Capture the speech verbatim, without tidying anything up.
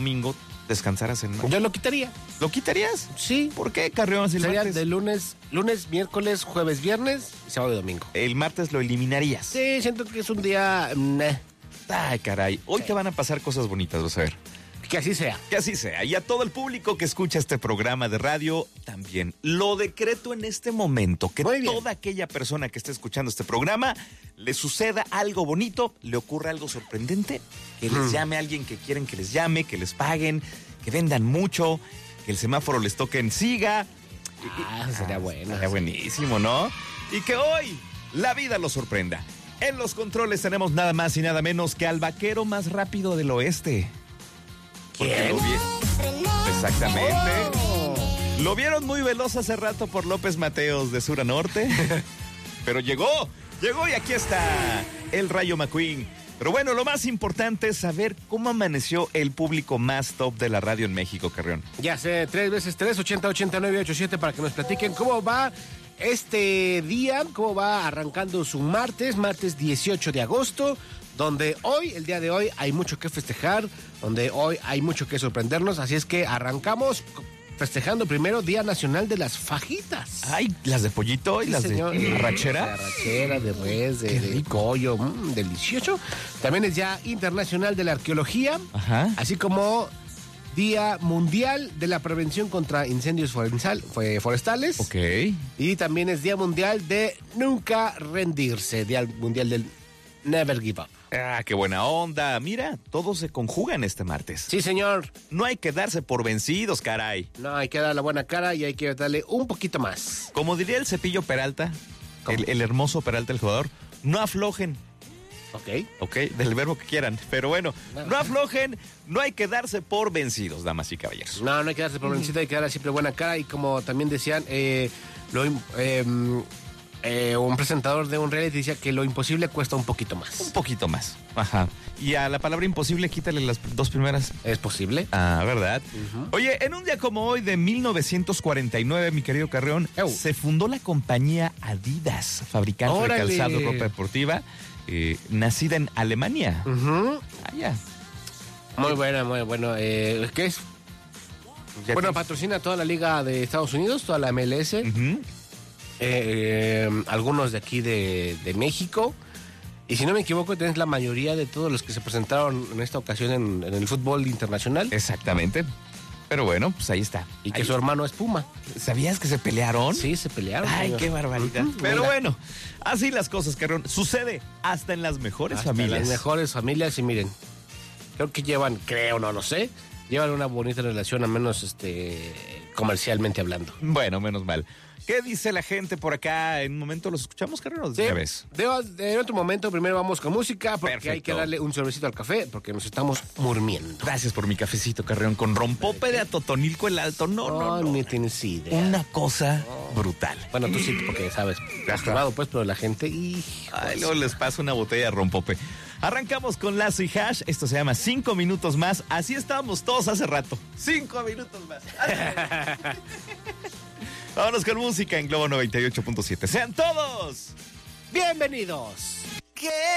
domingo descansaras en martes. Yo lo quitaría. ¿Lo quitarías? Sí. ¿Por qué, Carrión? Si el Sería martes, de lunes, lunes, miércoles, jueves, viernes y sábado y domingo. el martes lo eliminarías. Sí, siento que es un día... Nah, Ay, caray. Hoy Sí. te van a pasar cosas bonitas, vas a ver. que así sea. Que así sea. Y a todo el público que escucha este programa de radio, también. Lo decreto en este momento, que Muy bien. toda aquella persona que esté escuchando este programa, le suceda algo bonito, le ocurra algo sorprendente, que les Mm. llame a alguien que quieren que les llame, que les paguen, que vendan mucho, que el semáforo les toque en siga. Ah, sería bueno. Sería buenísimo, ¿no? Y que hoy la vida lo sorprenda. En los controles tenemos nada más y nada menos que al vaquero más rápido del oeste. Porque ¿Quién? lo vi- Exactamente. Oh. Lo vieron muy veloz hace rato por López Mateos de sur a norte. Pero llegó, llegó y aquí está el Rayo McQueen. Pero bueno, lo más importante es saber cómo amaneció el público más top de la radio en México, Carrión. Ya sé, tres veces tres, ochenta, ochenta y nueve, ochenta y siete para que nos platiquen cómo va este día, cómo va arrancando su martes, martes dieciocho de agosto, donde hoy, el día de hoy, hay mucho que festejar, donde hoy hay mucho que sorprendernos, así es que arrancamos festejando primero Día Nacional de las Fajitas. Ay, las de pollito y Sí, las señor. de arrachera. De arrachera, de res, de, Qué de rico. pollo, mmm, delicioso. También es Día Internacional de la Arqueología, Ajá. así como Día Mundial de la Prevención contra Incendios Forestal- fue- Forestales. Ok. Y también es Día Mundial de Nunca Rendirse, Día Mundial del Never Give Up. Ah, qué buena onda. Mira, todo se conjuga en este martes. Sí, señor. No hay que darse por vencidos, caray. No, hay que dar la buena cara y hay que darle un poquito más. Como diría el Cepillo Peralta, ¿Cómo? el, el hermoso Peralta, el jugador, no aflojen, ¿Ok? ¿ok? Del verbo que quieran. Pero bueno, No. no aflojen, no hay que darse por vencidos, damas y caballeros. No, no hay que darse por vencido, hay que dar siempre buena cara. Y como también decían, eh, lo, im- eh, eh, un presentador de un reality decía que lo imposible cuesta un poquito Un más. poquito más. Ajá. Y a la palabra imposible, quítale las dos primeras. ¿Es posible? Ah, ¿verdad? Ujú. Oye, en un día como hoy de mil novecientos cuarenta y nueve, mi querido Carreón, Ew. se fundó la compañía Adidas, fabricante ¡Órale! de calzado, ropa deportiva, eh, nacida en Alemania. Ujú. Allá. Muy buena, muy bueno. Eh, ¿Qué es? Ya Bueno, te- patrocina toda la liga de Estados Unidos, toda la M L S. Ujú. eh, eh, algunos de aquí de, de México. Y si no me equivoco, tenés la mayoría de todos los que se presentaron en esta ocasión en, en el fútbol internacional. Exactamente. Pero bueno, pues ahí está. Y que Ahí- su hermano es Puma. ¿Sabías que se pelearon? Sí, se pelearon. Ay, señor. qué barbaridad. Ujú, Pero mira, bueno, así las cosas, Carreón. Sucede hasta en las mejores hasta familias. las mejores familias. Y miren, creo que llevan, creo, no lo sé, llevan una bonita relación, al menos este comercialmente hablando. Bueno, menos mal. ¿Qué dice la gente por acá? En un momento los escuchamos, Carreón. Sí, Ya ves. de, de otro momento, primero vamos con música, porque Perfecto. hay que darle un sorbecito al café, porque nos estamos murmiendo. Gracias por mi cafecito, Carreón, con rompope de Atotonilco el Alto. No, no, No, no. ni tienes idea. Una cosa brutal. Bueno, tú sí, porque sabes, has probado, pues, pero la gente... hijo, Ay, luego les paso una botella de rompope. Arrancamos con Lazo y Hash. Esto se llama Cinco Minutos Más. Así estábamos todos hace rato. Cinco minutos más. Vámonos con música en Globo noventa y ocho punto siete. ¡Sean todos! ¡Bienvenidos! ¿Qué?